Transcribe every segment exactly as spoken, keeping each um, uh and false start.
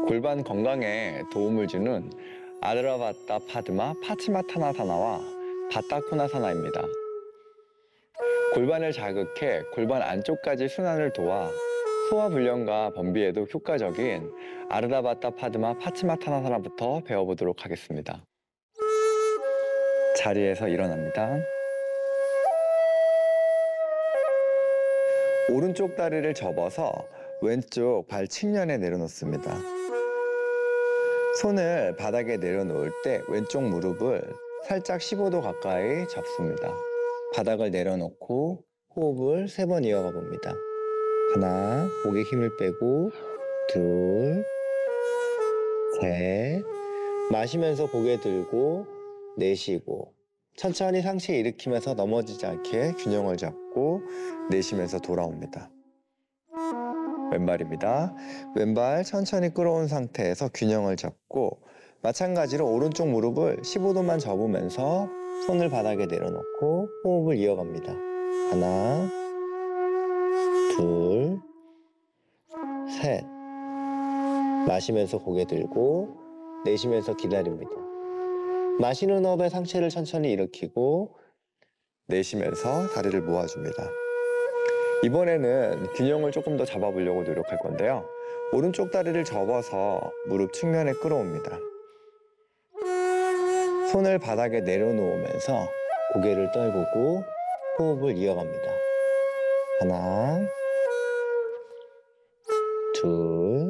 골반 건강에 도움을 주는 아드라바타 파드마 파치마타나사나와 바타코나사나입니다. 골반을 자극해 골반 안쪽까지 순환을 도와 소화불량과 변비에도 효과적인 아르다바타 파드마 파치마타나사나부터 배워보도록 하겠습니다. 자리에서 일어납니다. 오른쪽 다리를 접어서 왼쪽 발 측면에 내려놓습니다. 손을 바닥에 내려놓을 때 왼쪽 무릎을 살짝 십오 도 가까이 접습니다. 바닥을 내려놓고 호흡을 세 번 이어가 봅니다. 하나, 목에 힘을 빼고, 둘, 셋, 마시면서 고개 들고, 내쉬고, 천천히 상체 일으키면서 넘어지지 않게 균형을 잡고 내쉬면서 돌아옵니다. 왼발입니다. 왼발 천천히 끌어온 상태에서 균형을 잡고 마찬가지로 오른쪽 무릎을 십오 도만 접으면서 손을 바닥에 내려놓고 호흡을 이어갑니다. 하나, 둘, 셋. 마시면서 고개 들고 내쉬면서 기다립니다. 마시는 호흡에 상체를 천천히 일으키고 내쉬면서 다리를 모아줍니다. 이번에는 균형을 조금 더 잡아보려고 노력할 건데요. 오른쪽 다리를 접어서 무릎 측면에 끌어옵니다. 손을 바닥에 내려놓으면서 고개를 떨구고 호흡을 이어갑니다. 하나, 둘,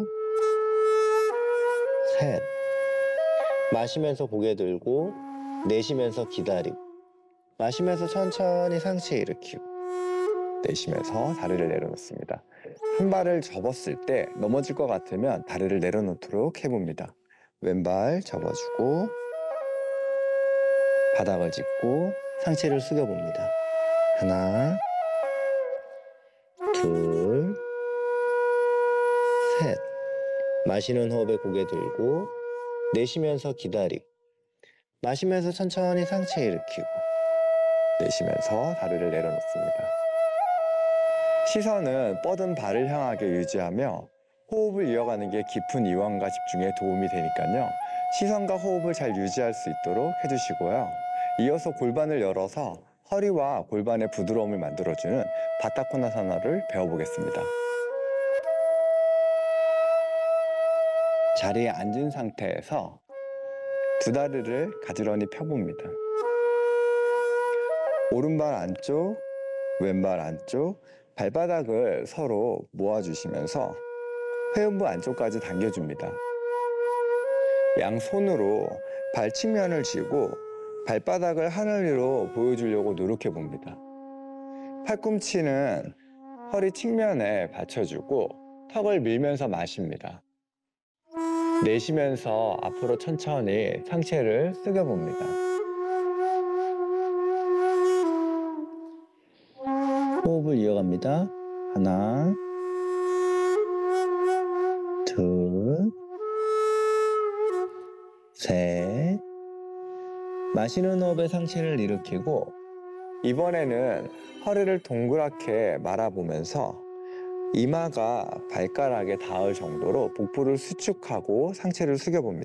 셋. 마시면서 고개 들고 내쉬면서 기다리고 마시면서 천천히 상체 일으키고 내쉬면서 다리를 내려놓습니다. 한 발을 접었을 때 넘어질 것 같으면 다리를 내려놓도록 해봅니다. 왼발 접어주고 바닥을 짚고 상체를 숙여봅니다. 하나, 둘, 셋. 마시는 호흡에 고개 들고 내쉬면서 기다리고 마시면서 천천히 상체 일으키고 내쉬면서 다리를 내려놓습니다. 시선은 뻗은 발을 향하게 유지하며 호흡을 이어가는 게 깊은 이완과 집중에 도움이 되니까요. 시선과 호흡을 잘 유지할 수 있도록 해주시고요. 이어서 골반을 열어서 허리와 골반의 부드러움을 만들어주는 바타코나사나를 배워보겠습니다. 자리에 앉은 상태에서 두 다리를 가지런히 펴봅니다. 오른발 안쪽, 왼발 안쪽, 발바닥을 서로 모아주시면서 회음부 안쪽까지 당겨줍니다. 양손으로 발 측면을 쥐고 발바닥을 하늘 위로 보여주려고 노력해 봅니다. 팔꿈치는 허리 측면에 받쳐주고 턱을 밀면서 마십니다. 내쉬면서 앞으로 천천히 상체를 숙여봅니다. 호흡을 이어갑니다. 하나, 둘, 셋. 마시는 호흡에 상체를 일으키고 이번에는 허리를 동그랗게 말아보면서 이마가 발가락에 닿을 정도로 복부를 수축하고 상체를 숙여봅니다.